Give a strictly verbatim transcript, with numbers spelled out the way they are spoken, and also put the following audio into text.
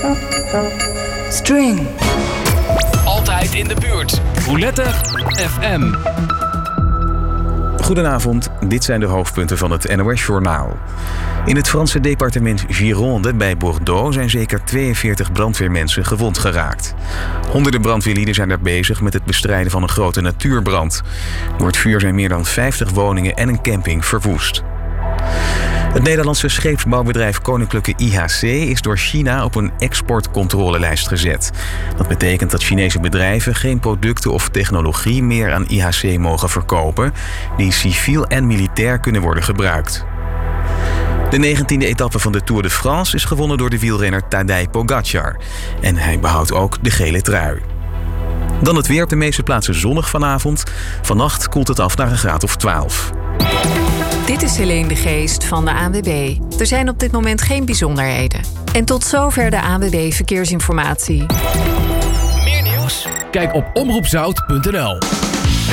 String. Altijd in de buurt. Roulette F M. Goedenavond, dit zijn de hoofdpunten van het N O S-journaal. In het Franse departement Gironde bij Bordeaux zijn zeker tweeënveertig brandweermensen gewond geraakt. Honderden brandweerlieden zijn daar bezig met het bestrijden van een grote natuurbrand. Door het vuur zijn meer dan vijftig woningen en een camping verwoest. Het Nederlandse scheepsbouwbedrijf Koninklijke I H C is door China op een exportcontrolelijst gezet. Dat betekent dat Chinese bedrijven geen producten of technologie meer aan I H C mogen verkopen die civiel en militair kunnen worden gebruikt. De negentiende etappe van de Tour de France is gewonnen door de wielrenner Tadej Pogacar. En hij behoudt ook de gele trui. Dan het weer, op de meeste plaatsen zonnig vanavond. Vannacht koelt het af naar een graad of twaalf. Dit is Helene de Geest van de A N W B. Er zijn op dit moment geen bijzonderheden. En tot zover de A N W B Verkeersinformatie. Meer nieuws? Kijk op omroep zout punt n l.